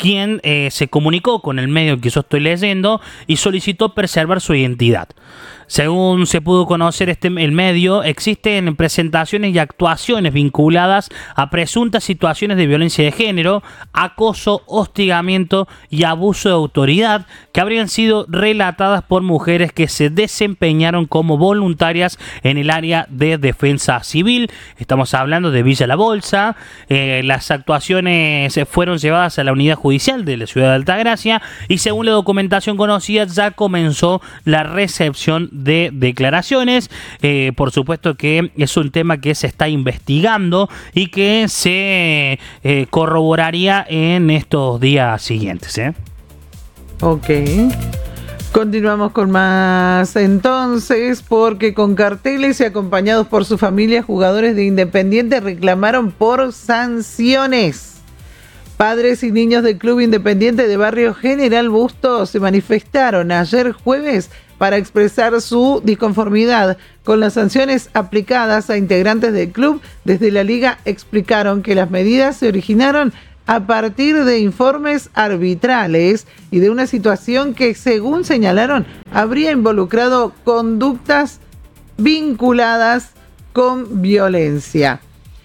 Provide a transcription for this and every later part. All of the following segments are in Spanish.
quien se comunicó con el medio que yo estoy leyendo y solicitó preservar su identidad. Según se pudo conocer el medio, existen presentaciones y actuaciones vinculadas a presuntas situaciones de violencia de género, acoso, hostigamiento y abuso de autoridad que habrían sido relatadas por mujeres que se desempeñaron como voluntarias en el área de defensa civil. Estamos hablando de Villa La Bolsa. Las actuaciones fueron llevadas a la unidad judicial de la ciudad de Altagracia y según la documentación conocida ya comenzó la recepción de declaraciones. Por supuesto que es un tema que se está investigando y que se corroboraría en estos días siguientes. Ok. Continuamos con más entonces, porque con carteles y acompañados por su familia, jugadores de Independiente reclamaron por sanciones. Padres y niños del Club Independiente de Barrio General Bustos se manifestaron ayer jueves para expresar su disconformidad con las sanciones aplicadas a integrantes del club. Desde la liga explicaron que las medidas se originaron a partir de informes arbitrales y de una situación que, según señalaron, habría involucrado conductas vinculadas con violencia.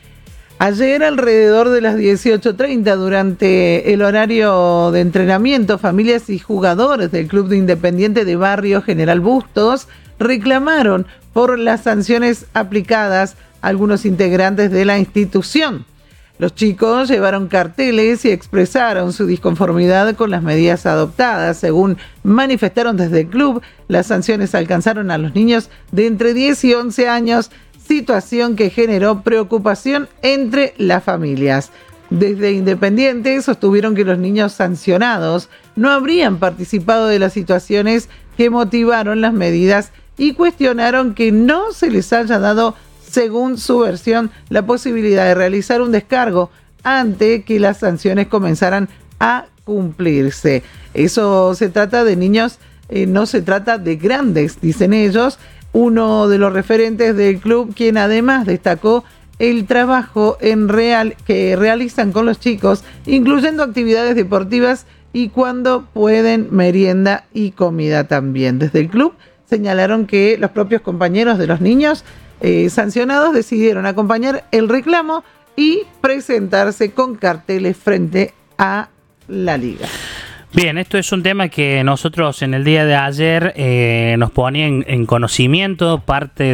Ayer, alrededor de las 18:30, durante el horario de entrenamiento, familias y jugadores del Club de Independiente de Barrio General Bustos reclamaron por las sanciones aplicadas a algunos integrantes de la institución. Los chicos llevaron carteles y expresaron su disconformidad con las medidas adoptadas. Según manifestaron desde el club, las sanciones alcanzaron a los niños de entre 10 y 11 años, situación que generó preocupación entre las familias. Desde Independiente sostuvieron que los niños sancionados no habrían participado de las situaciones que motivaron las medidas y cuestionaron que no se les haya dado, según su versión, la posibilidad de realizar un descargo antes que las sanciones comenzaran a cumplirse. Eso se trata de niños, no se trata de grandes, dicen ellos. Uno de los referentes del club, quien además destacó el trabajo que realizan con los chicos, incluyendo actividades deportivas y cuando pueden merienda y comida también. Desde el club señalaron que los propios compañeros de los niños sancionados decidieron acompañar el reclamo y presentarse con carteles frente a la liga. Bien, esto es un tema que nosotros en el día de ayer nos ponía en conocimiento parte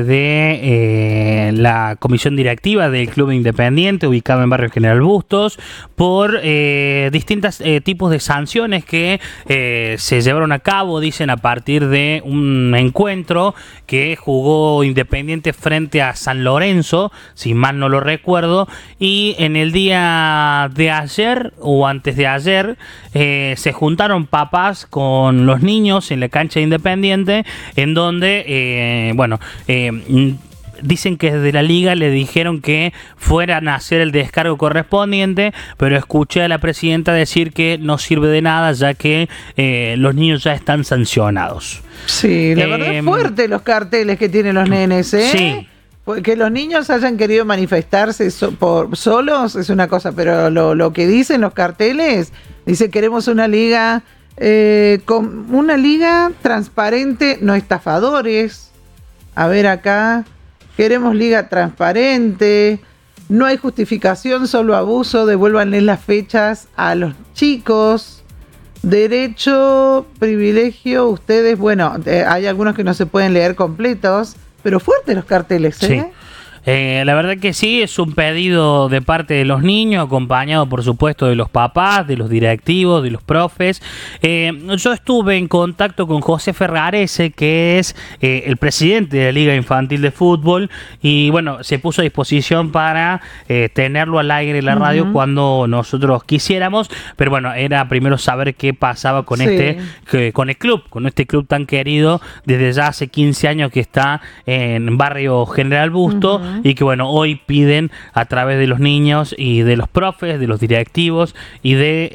de la comisión directiva del Club Independiente ubicado en Barrio General Bustos por distintos tipos de sanciones que se llevaron a cabo, dicen, a partir de un encuentro que jugó Independiente frente a San Lorenzo, si mal no lo recuerdo, y en el día de ayer o antes de ayer se juntaron papás con los niños en la cancha de Independiente, en donde, dicen que desde la liga le dijeron que fueran a hacer el descargo correspondiente, pero escuché a la presidenta decir que no sirve de nada, ya que los niños ya están sancionados. Sí, la verdad es fuerte los carteles que tienen los nenes, ¿eh? Sí. Que los niños hayan querido manifestarse por solos es una cosa, pero lo que dicen los carteles, dice queremos una liga con una liga transparente, no estafadores. A ver acá, queremos liga transparente, no hay justificación, solo abuso, devuélvanle las fechas a los chicos. Derecho, privilegio, ustedes, bueno, hay algunos que no se pueden leer completos, pero fuertes los carteles, ¿eh? Sí. La verdad que sí, es un pedido de parte de los niños, acompañado por supuesto de los papás, de los directivos, de los profes. Yo estuve en contacto con José Ferrarese, que es el presidente de la Liga Infantil de Fútbol, y bueno, se puso a disposición para tenerlo al aire en la radio cuando nosotros quisiéramos, pero bueno, era primero saber qué pasaba con con este club tan querido desde ya hace 15 años que está en Barrio General Bustos. Y que bueno, hoy piden a través de los niños y de los profes, de los directivos y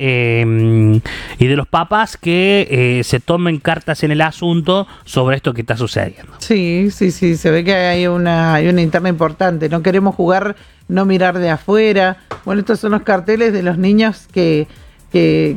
de los papás que se tomen cartas en el asunto sobre esto que está sucediendo. Sí, se ve que hay una interna importante. No queremos jugar, no mirar de afuera. Bueno, estos son los carteles de los niños que